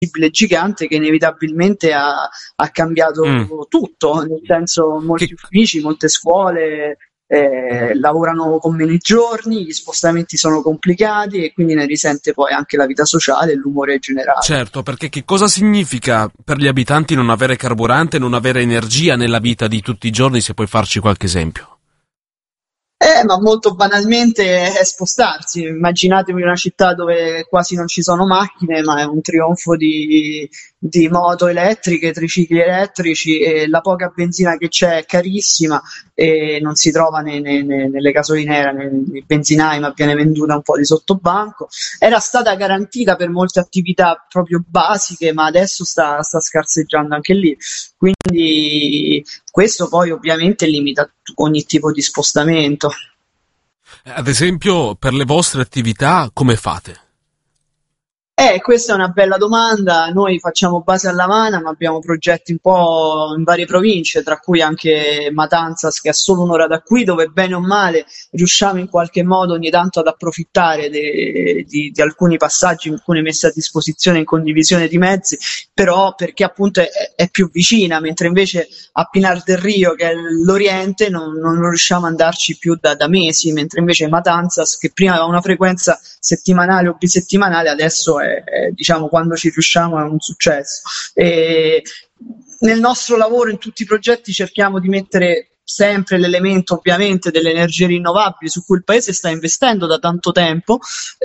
gigante che inevitabilmente ha cambiato tutto, nel senso molti uffici, molte scuole lavorano con meno giorni, gli spostamenti sono complicati e quindi ne risente poi anche la vita sociale e l'umore generale. Certo, perché che cosa significa per gli abitanti non avere carburante, non avere energia nella vita di tutti i giorni, se puoi farci qualche esempio? Ma molto banalmente è spostarsi. Immaginatevi una città dove quasi non ci sono macchine, ma è un trionfo di moto elettriche, tricicli elettrici, e la poca benzina che c'è è carissima e non si trova nelle gasolinere, nei benzinai, ma viene venduta un po' di sottobanco. Era stata garantita per molte attività proprio basiche, ma adesso sta scarseggiando anche lì. Quindi questo poi ovviamente limita ogni tipo di spostamento. Ad esempio, per le vostre attività, come fate? Questa è una bella domanda. Noi facciamo base a Lavana, ma abbiamo progetti un po' in varie province, tra cui anche Matanzas, che è solo un'ora da qui, dove bene o male riusciamo in qualche modo ogni tanto ad approfittare di alcuni passaggi, alcune messe a disposizione in condivisione di mezzi, però perché appunto è più vicina, mentre invece a Pinar del Rio, che è l'Oriente, non riusciamo ad andarci più da mesi, mentre invece Matanzas, che prima aveva una frequenza settimanale o bisettimanale, adesso diciamo, quando ci riusciamo è un successo. E nel nostro lavoro, in tutti i progetti, cerchiamo di mettere sempre l'elemento ovviamente delle energie rinnovabili su cui il paese sta investendo da tanto tempo,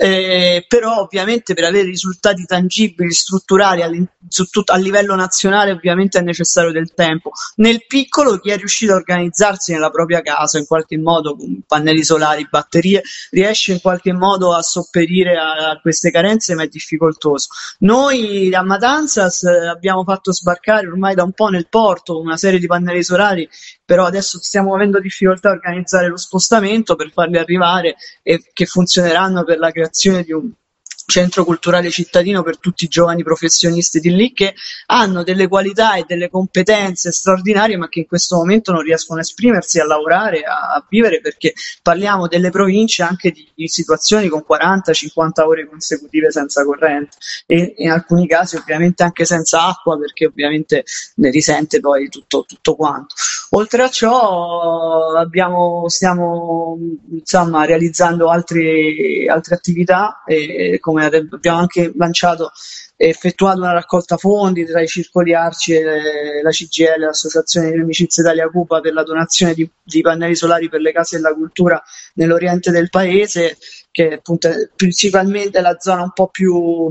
però ovviamente per avere risultati tangibili, strutturali a livello nazionale ovviamente è necessario del tempo. Nel piccolo, chi è riuscito a organizzarsi nella propria casa in qualche modo con pannelli solari, batterie, riesce in qualche modo a sopperire a queste carenze, ma è difficoltoso. Noi a Matanzas abbiamo fatto sbarcare ormai da un po' nel porto una serie di pannelli solari, però adesso stiamo avendo difficoltà a organizzare lo spostamento per farli arrivare e che funzioneranno per la creazione di un centro culturale cittadino per tutti i giovani professionisti di lì che hanno delle qualità e delle competenze straordinarie, ma che in questo momento non riescono a esprimersi, a lavorare, a vivere, perché parliamo delle province anche di situazioni con 40-50 ore consecutive senza corrente e in alcuni casi ovviamente anche senza acqua, perché ovviamente ne risente poi tutto quanto. Oltre a ciò stiamo insomma realizzando altre attività, come abbiamo anche lanciato e effettuato una raccolta fondi tra i circoli Arci e la CGIL, l'Associazione di Amicizia Italia-Cuba, per la donazione di pannelli solari per le case della cultura nell'oriente del paese, che appunto è principalmente la zona un po' più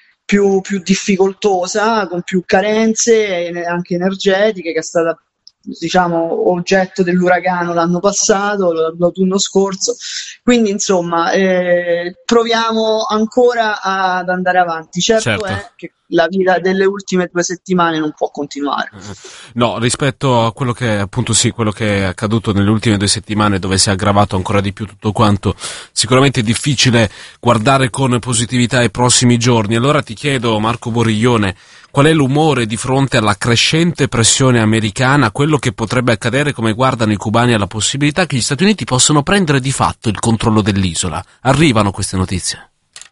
difficoltosa, con più carenze anche energetiche, che è stata, diciamo, oggetto dell'uragano l'anno passato, l'autunno scorso. Quindi insomma proviamo ancora ad andare avanti. Certo è che la vita delle ultime 2 settimane non può continuare. No, rispetto a quello che appunto quello che è accaduto nelle ultime 2 settimane, dove si è aggravato ancora di più tutto quanto, sicuramente è difficile guardare con positività ai prossimi giorni. Allora ti chiedo, Marco Boriglione, qual è l'umore di fronte alla crescente pressione americana, quello che potrebbe accadere, come guardano i cubani alla possibilità che gli Stati Uniti possano prendere di fatto il controllo dell'isola? Arrivano queste notizie?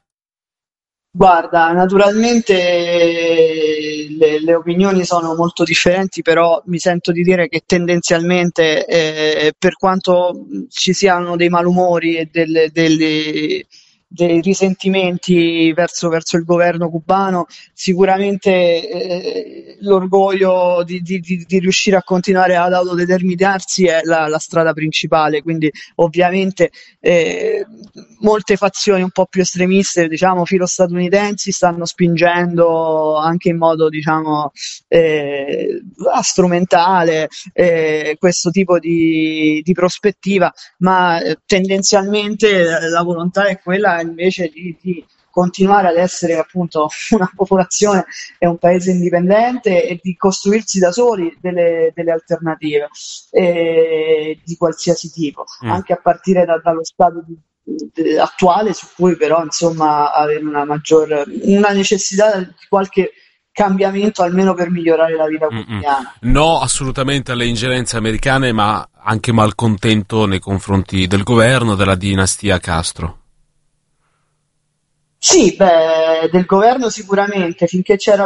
Guarda, naturalmente le opinioni sono molto differenti, però mi sento di dire che tendenzialmente, per quanto ci siano dei malumori e dei risentimenti verso il governo cubano, sicuramente l'orgoglio di riuscire a continuare ad autodeterminarsi è la strada principale. Quindi ovviamente molte fazioni un po' più estremiste, diciamo filo-statunitensi, stanno spingendo anche in modo, diciamo, strumentale questo tipo di prospettiva, ma tendenzialmente la volontà è quella invece di continuare ad essere appunto una popolazione e un paese indipendente e di costruirsi da soli delle alternative di qualsiasi tipo, anche a partire dallo stato attuale, su cui però insomma avere una necessità di qualche cambiamento almeno per migliorare la vita quotidiana. No, assolutamente alle ingerenze americane, ma anche malcontento nei confronti del governo, della dinastia Castro. Sì, del governo sicuramente, finché c'era